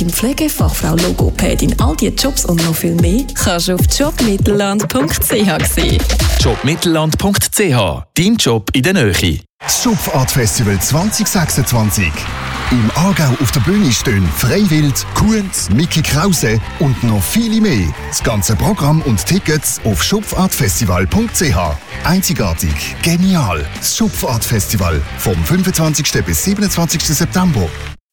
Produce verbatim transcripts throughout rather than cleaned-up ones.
Pädagogin, Pflegefachfrau, Logopädin, all diese Jobs und noch viel mehr kannst du auf jobmittelland punkt c h sehen. jobmittelland punkt c h, dein Job in der Nähe. Das Schupfart Festival zwanzig sechsundzwanzig. Im Aargau auf der Bühne stehen Freiwild, Kunz, Micky Krause und noch viele mehr. Das ganze Programm und Tickets auf schupfartfestival punkt c h. Einzigartig, genial. Das Schupfart Festival vom fünfundzwanzigsten bis siebenundzwanzigsten September.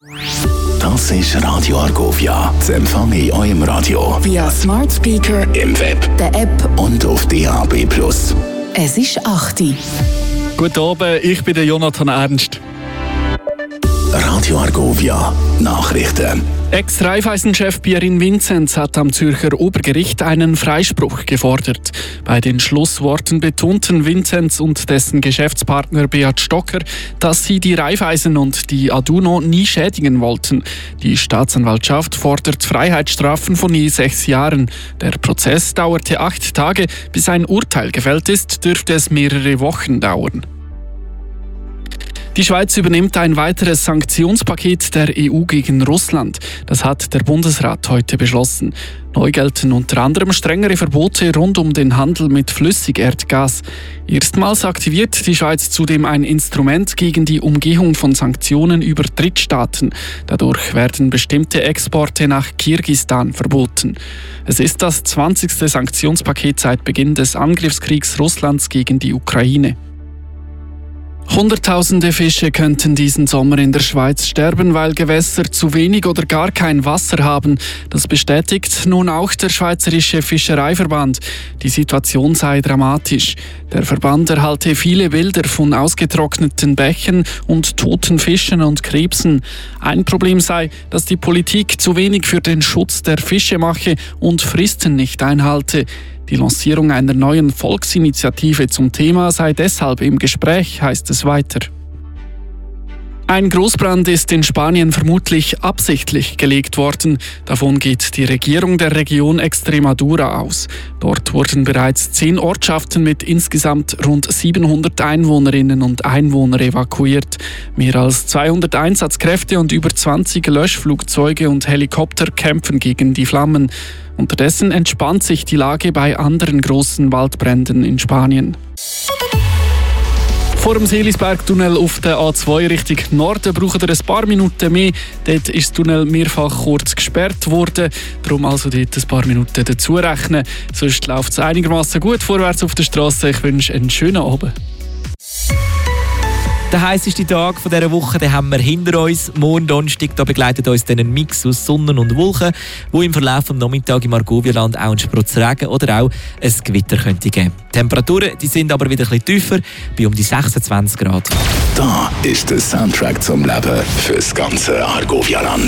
Das ist Radio Argovia. Das empfange ich in eurem Radio. Via Smart Speaker, Im Web, der App und auf D A B plus. Es ist acht Uhr. Guten Abend, ich bin der Jonathan Ernst. Radio Argovia. Nachrichten. Ex-Raiffeisen-Chef Pierin Vinzenz hat am Zürcher Obergericht einen Freispruch gefordert. Bei den Schlussworten betonten Vinzenz und dessen Geschäftspartner Beat Stocker, dass sie die Raiffeisen und die Aduno nie schädigen wollten. Die Staatsanwaltschaft fordert Freiheitsstrafen von je sechs Jahren. Der Prozess dauerte acht Tage. Bis ein Urteil gefällt ist, dürfte es mehrere Wochen dauern. Die Schweiz übernimmt ein weiteres Sanktionspaket der E U gegen Russland. Das hat der Bundesrat heute beschlossen. Neu gelten unter anderem strengere Verbote rund um den Handel mit Flüssigerdgas. Erstmals aktiviert die Schweiz zudem ein Instrument gegen die Umgehung von Sanktionen über Drittstaaten. Dadurch werden bestimmte Exporte nach Kirgisistan verboten. Es ist das zwanzigste Sanktionspaket seit Beginn des Angriffskriegs Russlands gegen die Ukraine. Hunderttausende Fische könnten diesen Sommer in der Schweiz sterben, weil Gewässer zu wenig oder gar kein Wasser haben. Das bestätigt nun auch der Schweizerische Fischereiverband. Die Situation sei dramatisch. Der Verband erhalte viele Bilder von ausgetrockneten Bächen und toten Fischen und Krebsen. Ein Problem sei, dass die Politik zu wenig für den Schutz der Fische mache und Fristen nicht einhalte. Die Lancierung einer neuen Volksinitiative zum Thema sei deshalb im Gespräch, heißt es weiter. Ein Großbrand ist in Spanien vermutlich absichtlich gelegt worden. Davon geht die Regierung der Region Extremadura aus. Dort wurden bereits zehn Ortschaften mit insgesamt rund siebenhundert Einwohnerinnen und Einwohnern evakuiert. Mehr als zweihundert Einsatzkräfte und über zwanzig Löschflugzeuge und Helikopter kämpfen gegen die Flammen. Unterdessen entspannt sich die Lage bei anderen großen Waldbränden in Spanien. Vor dem Seelisberg-Tunnel auf der A zwei Richtung Norden braucht ihr ein paar Minuten mehr. Dort ist das Tunnel mehrfach kurz gesperrt worden. Darum also dort ein paar Minuten dazu rechnen. Sonst läuft es einigermaßen gut vorwärts auf der Straße. Ich wünsche einen schönen Abend. Der heisseste Tag dieser Woche den haben wir hinter uns. Morgen Donnerstag da begleitet uns dann ein Mix aus Sonne und Wolken, wo im Verlauf des Nachmittags im Argovia-Land auch ein Sprutz Regen oder auch ein Gewitter könnte geben. Die Temperaturen die sind aber wieder ein bisschen tiefer, bei um die sechsundzwanzig Grad. Da ist der Soundtrack zum Leben fürs ganze Argovia-Land.